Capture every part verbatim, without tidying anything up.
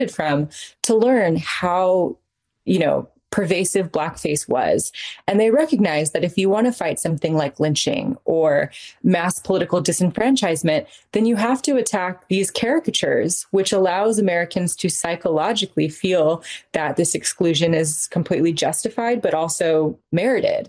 from to learn how, you know, pervasive blackface was. And they recognized that if you want to fight something like lynching or mass political disenfranchisement, then you have to attack these caricatures, which allows Americans to psychologically feel that this exclusion is completely justified, but also merited.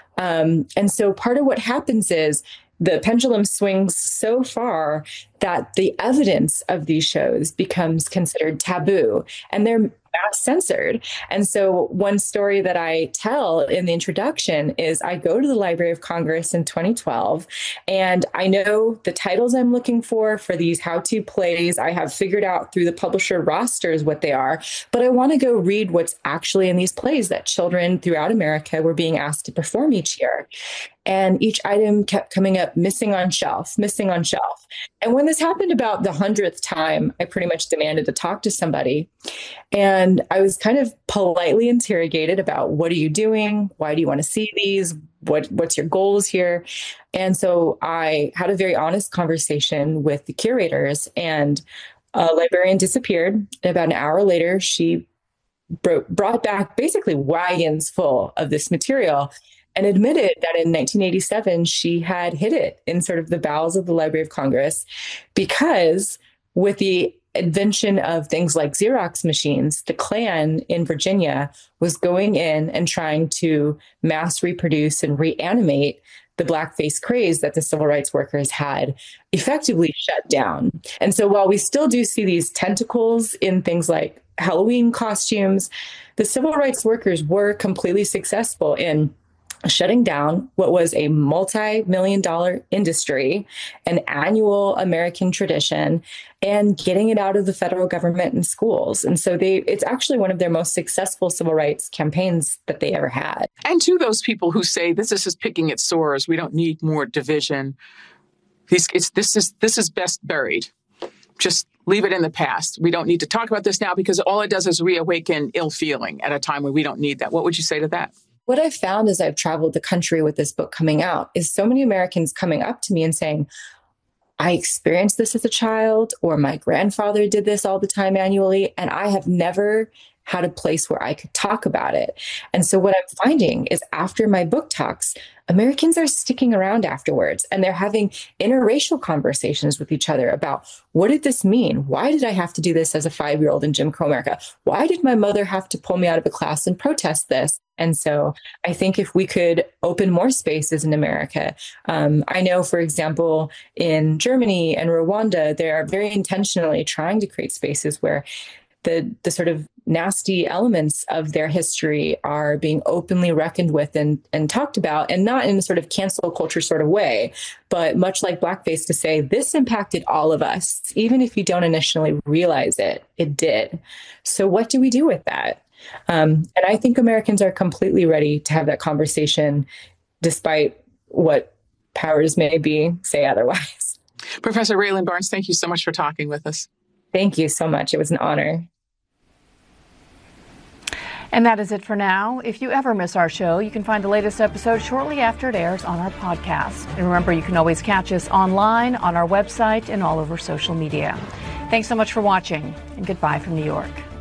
Um, and so part of what happens is the pendulum swings so far that the evidence of these shows becomes considered taboo, and they're censored. And so one story that I tell in the introduction is I go to the Library of Congress in twenty twelve, and I know the titles I'm looking for for these how-to plays. I have figured out through the publisher rosters what they are, but I want to go read what's actually in these plays that children throughout America were being asked to perform each year. And each item kept coming up missing on shelf, missing on shelf. And when this happened about the hundredth time, I pretty much demanded to talk to somebody. And I was kind of politely interrogated about, what are you doing? Why do you want to see these? What, what's your goals here? And so I had a very honest conversation with the curators, and a librarian disappeared. And about an hour later, she bro- brought back basically wagons full of this material, and admitted that in nineteen eighty-seven, she had hid it in sort of the bowels of the Library of Congress, because with the invention of things like Xerox machines, the Klan in Virginia was going in and trying to mass reproduce and reanimate the blackface craze that the civil rights workers had effectively shut down. And so while we still do see these tentacles in things like Halloween costumes, the civil rights workers were completely successful in shutting down what was a multi-million dollar industry, an annual American tradition, and getting it out of the federal government and schools. And so they, it's actually one of their most successful civil rights campaigns that they ever had. And to those people who say this is just picking at sores, we don't need more division, These, it's, this is this is best buried. Just leave it in the past. We don't need to talk about this now, because all it does is reawaken ill feeling at a time when we don't need that. What would you say to that? What I've found as I've traveled the country with this book coming out is so many Americans coming up to me and saying, I experienced this as a child, or my grandfather did this all the time annually, and I have never had a place where I could talk about it. And so what I'm finding is after my book talks, Americans are sticking around afterwards, and they're having interracial conversations with each other about, what did this mean? Why did I have to do this as a five-year-old in Jim Crow America? Why did my mother have to pull me out of a class and protest this? And so I think if we could open more spaces in America, um, I know, for example, in Germany and Rwanda, they are very intentionally trying to create spaces where the the sort of nasty elements of their history are being openly reckoned with and, and talked about, and not in a sort of cancel culture sort of way, but much like blackface, to say this impacted all of us, even if you don't initially realize it, it did. So what do we do with that? Um, and I think Americans are completely ready to have that conversation, despite what powers may be say otherwise. Professor Raelyn Barnes, thank you so much for talking with us. Thank you so much. It was an honor. And that is it for now. If you ever miss our show, you can find the latest episode shortly after it airs on our podcast. And remember, you can always catch us online, on our website, and all over social media. Thanks so much for watching, and goodbye from New York.